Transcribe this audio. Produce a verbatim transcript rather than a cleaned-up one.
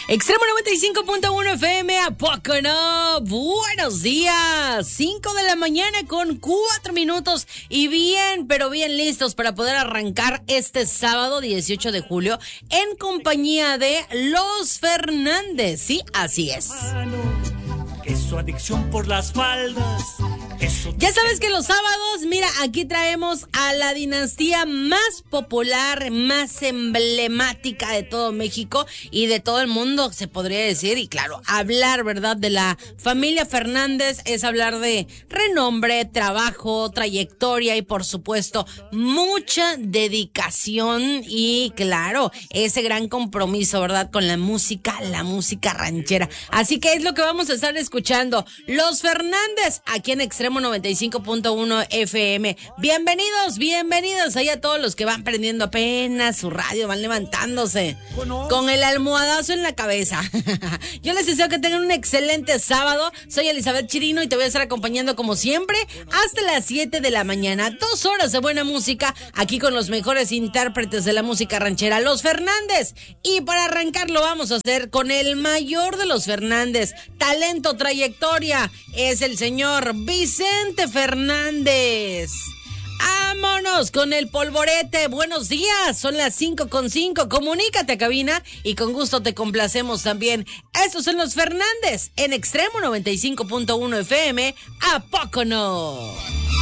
Extremo noventa y cinco punto uno F M, ¿a poco no? Buenos días, cinco de la mañana con cuatro minutos y bien, pero bien listos para poder arrancar este sábado dieciocho de julio en compañía de Los Fernández, sí, así es. Que su adicción por las faldas. Ya sabes que los sábados, mira, aquí traemos a la dinastía más popular, más emblemática de todo México y de todo el mundo, se podría decir. Y claro, hablar, ¿verdad?, de la familia Fernández es hablar de renombre, trabajo, trayectoria y, por supuesto, mucha dedicación y, claro, ese gran compromiso, ¿verdad?, con la música, la música ranchera. Así que es lo que vamos a estar escuchando. Los Fernández, aquí en Extremo noventa y cinco punto uno F M. Bienvenidos, bienvenidos ahí a todos los que van prendiendo apenas su radio, van levantándose con el almohadazo en la cabeza. Yo les deseo que tengan un excelente sábado. Soy Elizabeth Chirino y te voy a estar acompañando como siempre hasta las siete de la mañana. Dos horas de buena música aquí con los mejores intérpretes de la música ranchera, Los Fernández. Y para arrancar lo vamos a hacer con el mayor de los Fernández. Talento, trayectoria, es el señor Vicente Fernández. ¡Vámonos con el polvorete! Buenos días, son las cinco con cinco. Comunícate a cabina y con gusto te complacemos también. Estos son Los Fernández en Extremo noventa y cinco punto uno F M. ¿A poco no?